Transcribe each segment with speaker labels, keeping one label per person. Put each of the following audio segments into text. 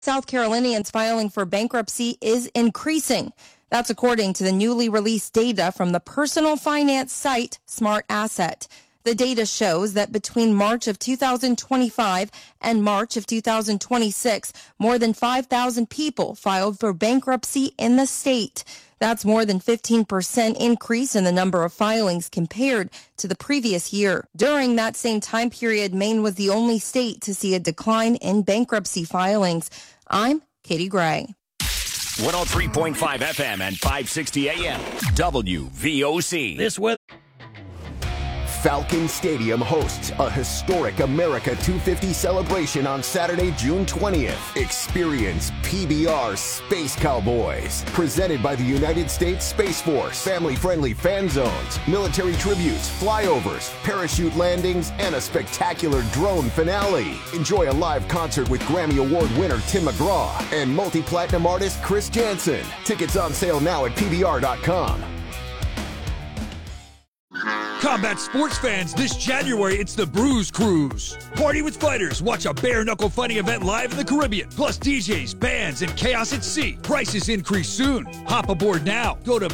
Speaker 1: South Carolinians filing for bankruptcy is increasing. That's according to the newly released data from the personal finance site Smart Asset. The data shows that between March of 2025 and March of 2026, more than 5,000 people filed for bankruptcy in the state. That's more than 15% increase in the number of filings compared to the previous year. During that same time period, Maine was the only state to see a decline in bankruptcy filings. I'm Katie Gray.
Speaker 2: 103.5 FM and 560 AM. WVOC.
Speaker 3: This weather.
Speaker 4: Falcon Stadium hosts a historic America 250 celebration on Saturday, June 20th. Experience PBR Space Cowboys, presented by the United States Space Force. Family-friendly fan zones, military tributes, flyovers, parachute landings, and a spectacular drone finale. Enjoy a live concert with Grammy Award winner Tim McGraw and multi-platinum artist Chris Jansen. Tickets on sale now at PBR.com.
Speaker 3: Combat sports fans, this January, it's the Bruise Cruise. Party with fighters, watch a bare-knuckle fighting event live in the Caribbean, plus DJs, bands, and chaos at sea. Prices increase soon. Hop aboard now. Go to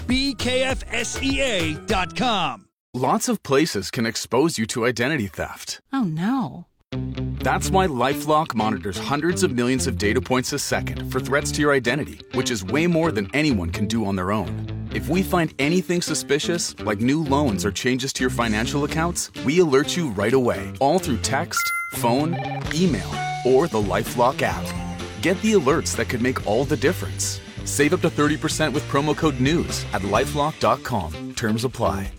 Speaker 3: bkfsea.com.
Speaker 5: Lots of places can expose you to identity theft.
Speaker 6: Oh, no.
Speaker 5: That's why LifeLock monitors hundreds of millions of data points a second for threats to your identity, which is way more than anyone can do on their own. If we find anything suspicious, like new loans or changes to your financial accounts, we alert you right away, all through text, phone, email, or the LifeLock app. Get the alerts that could make all the difference. Save up to 30% with promo code NEWS at LifeLock.com. Terms apply.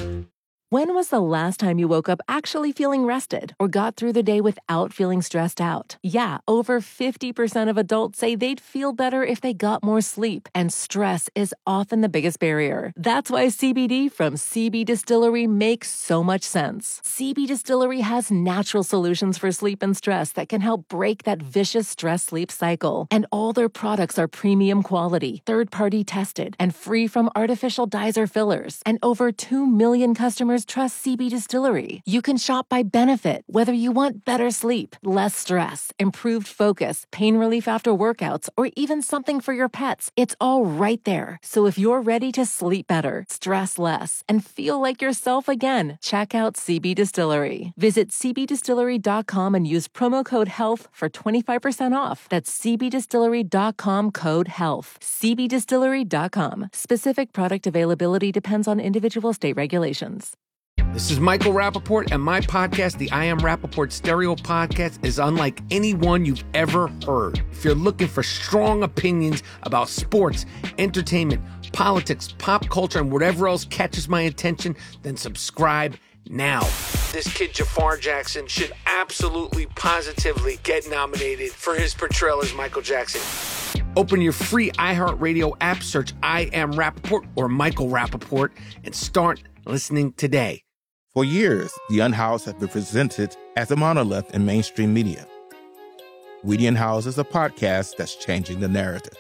Speaker 7: When was the last time you woke up actually feeling rested or got through the day without feeling stressed out? Yeah, over 50% of adults say they'd feel better if they got more sleep, and stress is often the biggest barrier. That's why CBD from CB Distillery makes so much sense. CB Distillery has natural solutions for sleep and stress that can help break that vicious stress-sleep cycle. And all their products are premium quality, third-party tested, and free from artificial dyes or fillers. And over 2 million customers trust CB Distillery. You can shop by benefit, whether you want better sleep, less stress, improved focus, pain relief after workouts, or even something for your pets. It's all right there. So if you're ready to sleep better, stress less, and feel like yourself again, check out CB Distillery. Visit cbdistillery.com and use promo code HEALTH for 25% off. That's cbdistillery.com code HEALTH. cbdistillery.com. Specific product availability depends on individual state regulations.
Speaker 8: This is Michael Rappaport, and my podcast, the I Am Rappaport Stereo Podcast, is unlike any one you've ever heard. If you're looking for strong opinions about sports, entertainment, politics, pop culture, and whatever else catches my attention, then subscribe now. This kid, Jafar Jackson, should absolutely, positively get nominated for his portrayal as Michael Jackson. Open your free iHeartRadio app, search I Am Rappaport or Michael Rappaport, and start listening today.
Speaker 9: For years, The Unhoused has been presented as a monolith in mainstream media. We The Unhoused is a podcast that's changing the narrative.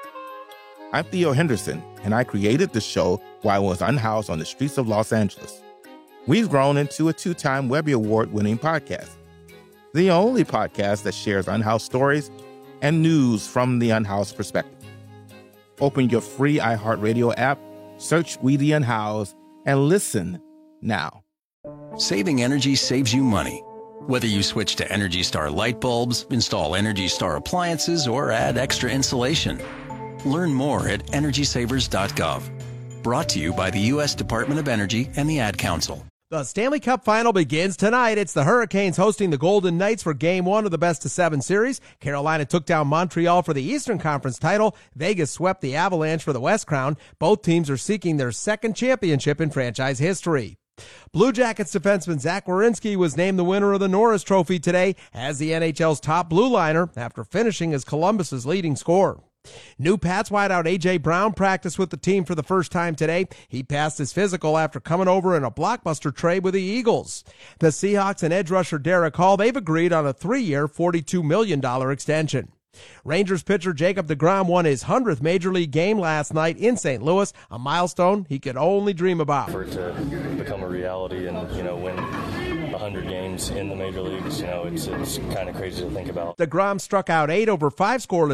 Speaker 9: I'm Theo Henderson, and I created the show while I was unhoused on the streets of Los Angeles. We've grown into a 2-time Webby Award-winning podcast, the only podcast that shares unhoused stories and news from the unhoused perspective. Open your free iHeartRadio app, search We The Unhoused, and listen now.
Speaker 10: Saving energy saves you money. Whether you switch to Energy Star light bulbs, install Energy Star appliances, or add extra insulation. Learn more at EnergySavers.gov. Brought to you by the U.S. Department of Energy and the Ad Council.
Speaker 11: The Stanley Cup Final begins tonight. It's the Hurricanes hosting the Golden Knights for Game 1 of the best-of-7 series. Carolina took down Montreal for the Eastern Conference title. Vegas swept the Avalanche for the West Crown. Both teams are seeking their second championship in franchise history. Blue Jackets defenseman Zach Werenski was named the winner of the Norris Trophy today as the NHL's top blue liner after finishing as Columbus's leading scorer. New Pats wideout A.J. Brown practiced with the team for the first time today. He passed his physical after coming over in a blockbuster trade with the Eagles. The Seahawks and edge rusher Derek Hall, they've agreed on a 3-year, $42 million extension. Rangers pitcher Jacob deGrom won his 100th Major League game last night in St. Louis, a milestone he could only dream about.
Speaker 12: For it to become a reality and, win 100 games
Speaker 6: teams in the major leagues. You know, it's kind of crazy to think about.
Speaker 11: DeGrom struck out 8 over 5 scoreless